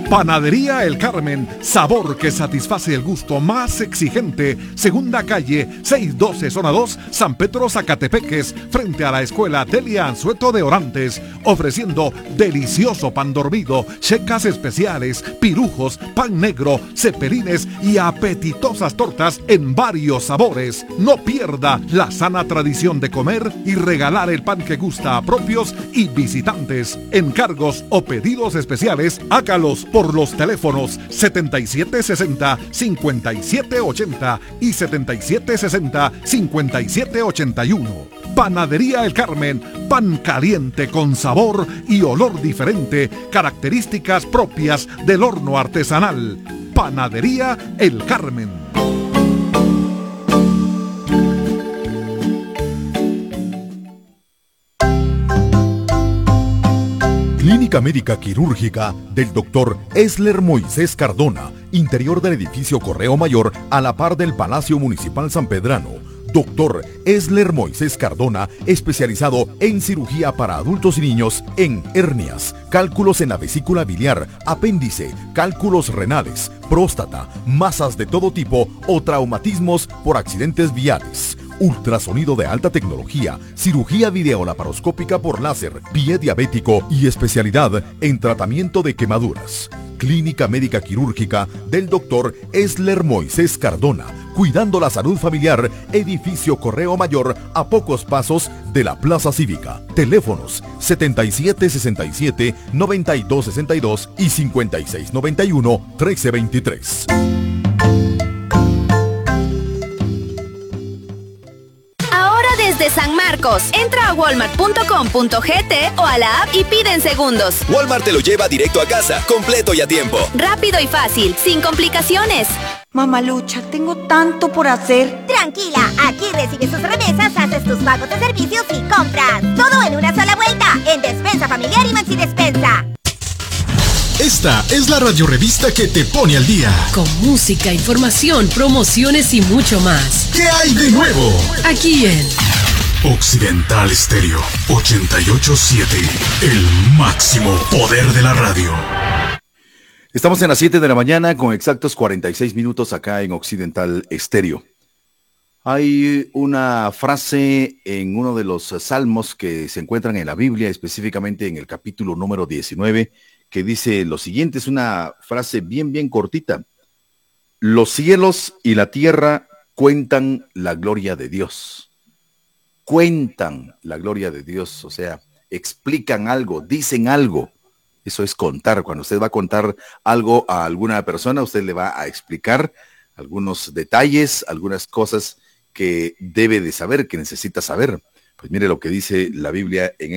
Panadería El Carmen, sabor que satisface el gusto más exigente. Segunda calle, 612 zona 2, San Pedro Zacatepeques, frente a la escuela Delia Anzueto de Orantes, ofreciendo delicioso pan dormido, checas especiales, pirujos, pan negro, cepelines y apetitosas tortas en varios sabores. No pierda la sana tradición de comer y regalar el pan que gusta a propios y visitantes. Encargos o pedidos especiales, hágalos por los teléfonos 7760-5780 y 7760-5781. Panadería El Carmen, pan caliente con sabor y olor diferente, características propias del horno artesanal. Panadería El Carmen. Clínica Médica Quirúrgica del Dr. Esler Moisés Cardona, interior del edificio Correo Mayor a la par del Palacio Municipal San Pedrano. Dr. Esler Moisés Cardona, especializado en cirugía para adultos y niños en hernias, cálculos en la vesícula biliar, apéndice, cálculos renales, próstata, masas de todo tipo o traumatismos por accidentes viales. Ultrasonido de alta tecnología, cirugía videolaparoscópica por láser, pie diabético y especialidad en tratamiento de quemaduras. Clínica Médica Quirúrgica del Dr. Esler Moisés Cardona, cuidando la salud familiar, edificio Correo Mayor a pocos pasos de la Plaza Cívica. Teléfonos 7767-9262 y 5691-1323. Desde San Marcos, entra a walmart.com.gt o a la app y pide en segundos. Walmart te lo lleva directo a casa, completo y a tiempo. Rápido y fácil, sin complicaciones. Mamalucha, tengo tanto por hacer. Tranquila, aquí recibes tus remesas, haces tus pagos de servicios y compras. Todo en una sola vuelta, en Despensa Familiar y Maxi Despensa. Esta es la radiorevista que te pone al día. Con música, información, promociones y mucho más. ¿Qué hay de nuevo? Aquí en Occidental Estéreo 88.7, el máximo poder de la radio. Estamos en las 7 de la mañana con exactos 46 minutos acá en Occidental Estéreo. Hay una frase en uno de los salmos que se encuentran en la Biblia, específicamente en el capítulo número 19, que dice lo siguiente, es una frase bien cortita. Los cielos y la tierra cuentan la gloria de Dios. Cuentan la gloria de Dios, o sea, explican algo, dicen algo. Eso es contar. Cuando usted va a contar algo a alguna persona, usted le va a explicar algunos detalles, algunas cosas que debe de saber, que necesita saber. Pues mire lo que dice la Biblia en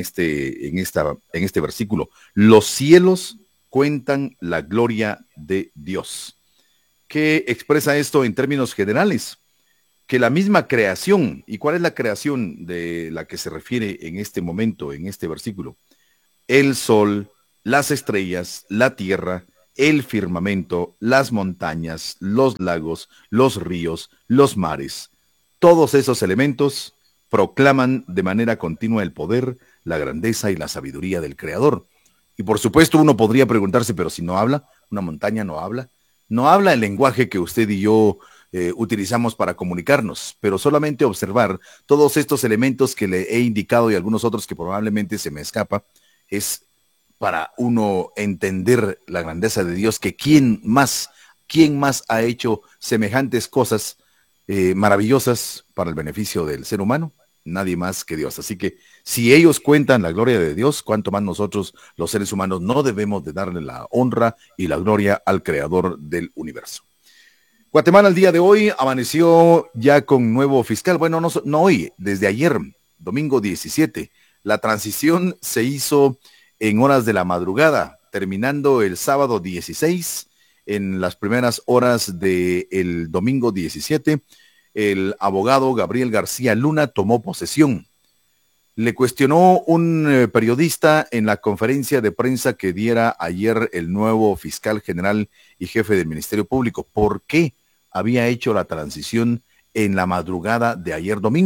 este versículo. Los cielos cuentan la gloria de Dios. ¿Qué expresa esto en términos generales? Que la misma creación, ¿y cuál es la creación de la que se refiere en este momento, en este versículo? El sol, las estrellas, la tierra, el firmamento, las montañas, los lagos, los ríos, los mares. Todos esos elementos proclaman de manera continua el poder, la grandeza y la sabiduría del Creador. Y por supuesto uno podría preguntarse, pero si no habla, una montaña no habla el lenguaje que usted y yo utilizamos para comunicarnos, pero solamente observar todos estos elementos que le he indicado y algunos otros que probablemente se me escapa, es para uno entender la grandeza de Dios, que quién más ha hecho semejantes cosas maravillosas para el beneficio del ser humano. Nadie más que Dios. Así que si ellos cuentan la gloria de Dios, cuánto más nosotros, los seres humanos, no debemos de darle la honra y la gloria al Creador del universo. Guatemala el día de hoy amaneció ya con nuevo fiscal. Bueno, no hoy, desde ayer, domingo 17. La transición se hizo en horas de la madrugada, terminando el sábado 16. En las primeras horas del domingo 17, el abogado Gabriel García Luna tomó posesión. Le cuestionó un periodista en la conferencia de prensa que diera ayer el nuevo fiscal general y jefe del Ministerio Público. ¿Por qué había hecho la transición en la madrugada de ayer domingo?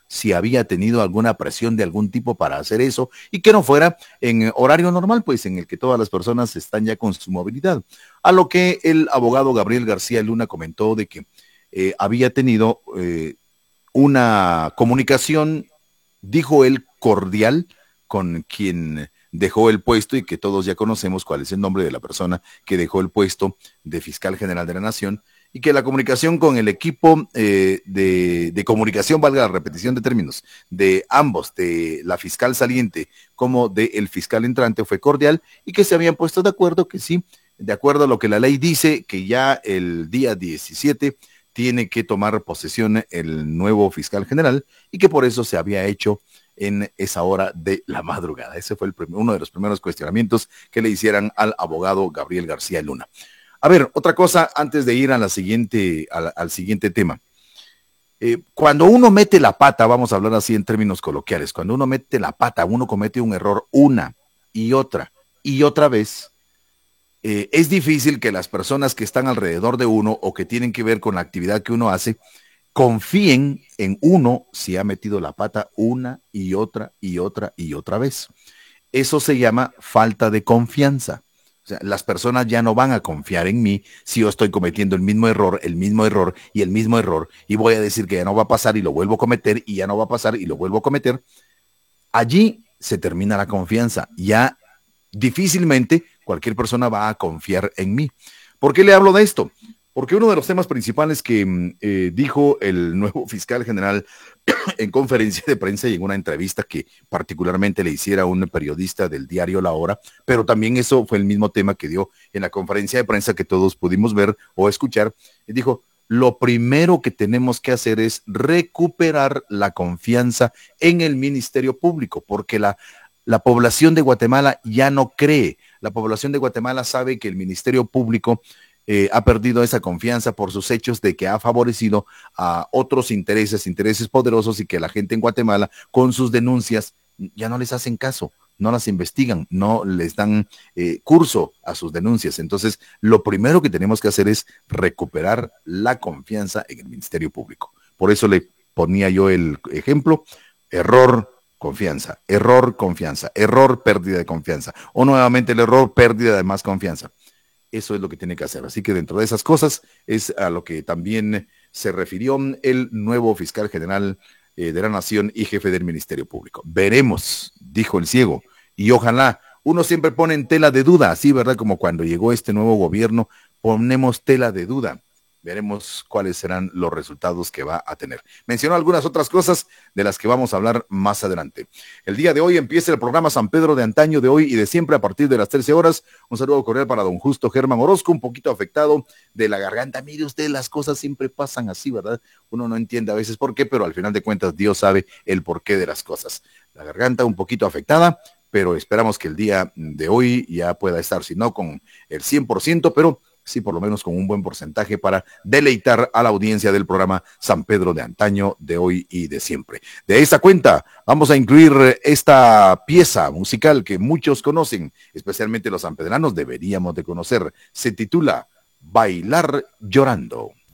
si había tenido alguna presión de algún tipo para hacer eso y que no fuera en horario normal, pues en el que todas las personas están ya con su movilidad. A lo que el abogado Gabriel García Luna comentó de que había tenido una comunicación, dijo él, cordial con quien dejó el puesto y que todos ya conocemos cuál es el nombre de la persona que dejó el puesto de fiscal general de la Nación, y que la comunicación con el equipo de comunicación, valga la repetición de términos, de ambos, de la fiscal saliente como del fiscal entrante, fue cordial y que se habían puesto de acuerdo que sí, de acuerdo a lo que la ley dice, que ya el día 17 tiene que tomar posesión el nuevo fiscal general y que por eso se había hecho en esa hora de la madrugada. Ese fue uno de los primeros cuestionamientos que le hicieran al abogado Gabriel García Luna. A ver, otra cosa antes de ir a al siguiente tema. Cuando uno mete la pata, vamos a hablar así en términos coloquiales, cuando uno mete la pata, uno comete un error una y otra vez, es difícil que las personas que están alrededor de uno o que tienen que ver con la actividad que uno hace, confíen en uno si ha metido la pata una y otra vez. Eso se llama falta de confianza. O sea, las personas ya no van a confiar en mí si yo estoy cometiendo el mismo error y voy a decir que ya no va a pasar y lo vuelvo a cometer y ya no va a pasar y lo vuelvo a cometer. Allí se termina la confianza. Ya difícilmente cualquier persona va a confiar en mí. ¿Por qué le hablo de esto? Porque uno de los temas principales que dijo el nuevo fiscal general en conferencia de prensa y en una entrevista que particularmente le hiciera un periodista del diario La Hora, pero también eso fue el mismo tema que dio en la conferencia de prensa que todos pudimos ver o escuchar, y dijo, lo primero que tenemos que hacer es recuperar la confianza en el Ministerio Público, porque la población de Guatemala ya no cree, la población de Guatemala sabe que el Ministerio Público ha perdido esa confianza por sus hechos de que ha favorecido a otros intereses poderosos y que la gente en Guatemala con sus denuncias ya no les hacen caso, no las investigan, no les dan curso a sus denuncias. Entonces, lo primero que tenemos que hacer es recuperar la confianza en el Ministerio Público. Por eso le ponía yo el ejemplo, error, confianza, error, pérdida de confianza, o nuevamente el error, pérdida de más confianza. Eso es lo que tiene que hacer. Así que dentro de esas cosas es a lo que también se refirió el nuevo fiscal general de la Nación y jefe del Ministerio Público. Veremos, dijo el ciego, y ojalá, uno siempre pone en tela de duda, así, ¿verdad? Como cuando llegó este nuevo gobierno, ponemos tela de duda. Veremos cuáles serán los resultados que va a tener. Mencionó algunas otras cosas de las que vamos a hablar más adelante. El día de hoy empieza el programa San Pedro de antaño, de hoy y de siempre a partir de las 13 horas. Un saludo cordial para don Justo Germán Orozco, un poquito afectado de la garganta. Mire usted, las cosas siempre pasan así, ¿verdad? Uno no entiende a veces por qué, pero al final de cuentas Dios sabe el porqué de las cosas. La garganta un poquito afectada, pero esperamos que el día de hoy ya pueda estar, si no con el 100%, pero sí, por lo menos con un buen porcentaje para deleitar a la audiencia del programa San Pedro de antaño, de hoy y de siempre. De esta cuenta, vamos a incluir esta pieza musical que muchos conocen, especialmente los sanpedranos deberíamos de conocer. Se titula Bailar Llorando.